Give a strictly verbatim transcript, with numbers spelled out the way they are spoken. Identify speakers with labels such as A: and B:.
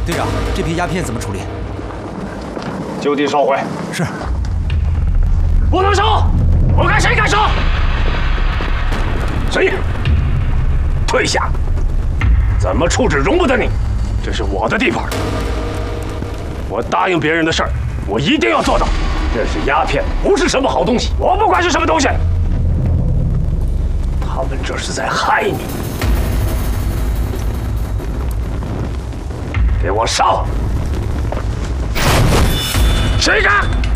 A: 队长，这批鸦片怎么处理？
B: 就地烧毁。
A: 是。
B: 不能烧！我看谁敢烧！谁？退下！怎么处置容不得你！这是我的地盘，我答应别人的事儿，我一定要做到。这是鸦片，不是什么好东西，我不管是什么东西。他们这是在害你！给我烧！谁敢？